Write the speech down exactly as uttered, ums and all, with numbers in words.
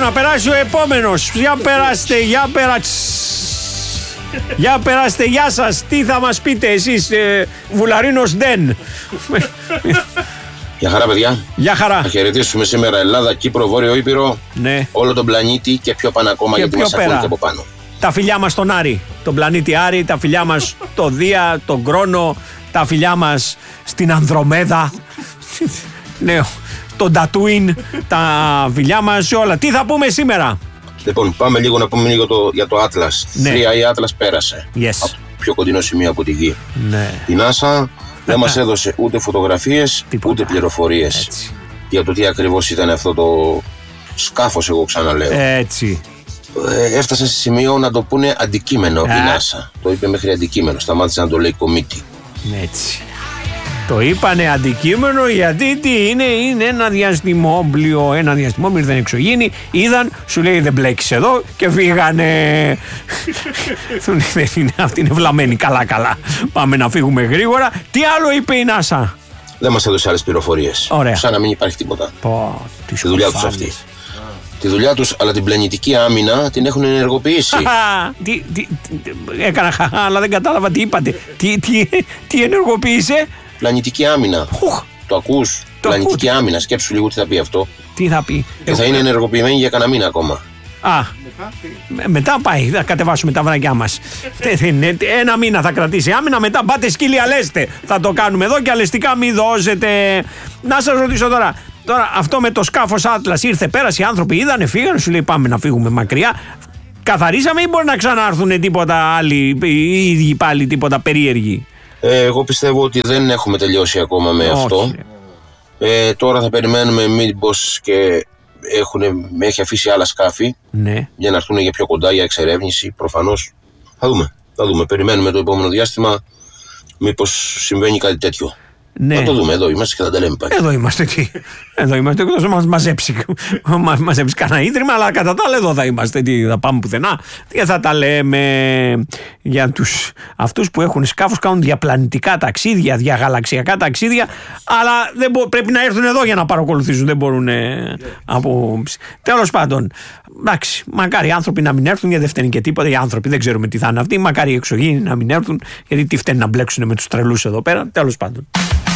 να περάσει ο επόμενος. Για περάστε, για περάστε. Για περάστε, γεια σας. Τι θα μας πείτε εσείς, ε, Βουλαρίνος Ντεν? Γεια χαρά, παιδιά. Γεια χαρά. Θα χαιρετήσουμε σήμερα Ελλάδα, Κύπρο, Βόρειο Ήπειρο, ναι. όλο τον πλανήτη και πιο πάνω ακόμα, και γιατί μας πέρα. ακούνε και από πάνω. Τα φιλιά μας στον Άρη, τον πλανήτη Άρη, τα φιλιά μας στο Δία, τον Κρόνο, τα φιλιά μας στην Ανδρομέδα, ναι, τον Τατούιν, τα φιλιά μας σε όλα. Τι θα πούμε σήμερα? Λοιπόν, πάμε λίγο να πούμε λίγο το, για το Atlas. Ναι. Τρία η Atlas πέρασε. Yes. Από το πιο κοντινό σημείο από τη Γη. Ναι. Η NASA δεν μας έδωσε ούτε φωτογραφίες, τίποτα, ούτε πληροφορίες έτσι, για το τι ακριβώς ήταν αυτό το σκάφος, εγώ ξαναλέω. Έτσι. Ε, έφτασε σε σημείο να το πούνε αντικείμενο Α. η NASA. Το είπε μέχρι αντικείμενο, σταμάτησε να το λέει κομίτι. Έτσι. Το είπανε αντικείμενο γιατί τι είναι, είναι ένα διαστημόπλιο, ένα διαστημόπλιο, ήρθαν εξωγήινοι, είδαν, σου λέει δεν μπλέκεις εδώ και φύγανε. Αυτή είναι βλαμμένη, καλά καλά. Πάμε να φύγουμε γρήγορα. Τι άλλο είπε η NASA? Δεν μας έδωσε άλλες πληροφορίες. Ωραία. Σαν να μην υπάρχει τίποτα. Πω, τη δουλειά τους αυτή. Τη δουλειά τους, αλλά την πλανητική άμυνα την έχουν ενεργοποιήσει. τι, τι, τι, έκανα χαχά, αλλά δεν κατάλαβα τι είπατε. Τι, τι, τι ενεργοποίησε? Πλανητική άμυνα. Ουχ. Το ακούς? Το Πλανητική ακούω. άμυνα. Σκέψου λίγο τι θα πει αυτό. Τι θα πει? Και θα είναι ενεργοποιημένη για κανένα μήνα ακόμα. Α, μετά, μετά πάει, θα κατεβάσουμε τα βρακιά μας. Ένα μήνα θα κρατήσει άμυνα, μετά πάτε σκύλοι αλέστε. Θα το κάνουμε εδώ και αλεστικά μην δώσετε. Να σας ρωτήσω τώρα, τώρα αυτό με το σκάφος Atlas ήρθε, πέρασε, οι άνθρωποι είδανε, φύγανε, σου λέει πάμε να φύγουμε μακριά. Καθαρίσαμε ή μπορεί να ξανάρθουν τίποτα άλλοι, οι ίδιοι πάλι τίποτα περίεργοι? Ε, εγώ πιστεύω ότι δεν έχουμε τελειώσει ακόμα με Όχι. αυτό. Ε, τώρα θα περιμένουμε μήπως και έχουν, έχει αφήσει άλλα σκάφη, ναι, για να έρθουν για πιο κοντά για εξερεύνηση. Προφανώς θα δούμε, θα δούμε. Περιμένουμε το επόμενο διάστημα μήπως συμβαίνει κάτι τέτοιο. ναι. Θα το δούμε, εδώ είμαστε και θα τα λέμε πάλι. Εδώ είμαστε, τι. Εδώ είμαστε, εκτός να μας μαζέψει, μας μαζέψει κανένα ίδρυμα, αλλά κατά τα άλλα εδώ θα είμαστε, τι, θα πάμε πουθενά. Και θα τα λέμε για τους, αυτούς που έχουν σκάφους, κάνουν διαπλανητικά ταξίδια, διαγαλαξιακά ταξίδια, αλλά δεν μπο, πρέπει να έρθουν εδώ για να παρακολουθήσουν, δεν μπορούν ε, από... Τέλος πάντων, εντάξει, μακάρι οι άνθρωποι να μην έρθουν, γιατί δεν φταίνει και τίποτα, οι άνθρωποι δεν ξέρουμε τι θα είναι αυτοί, μακάρι οι εξωγήινοι να μην έρθουν, γιατί τι φταίνει να μπλέξουν με τους τρελούς εδώ πέρα, τέλος πάντων.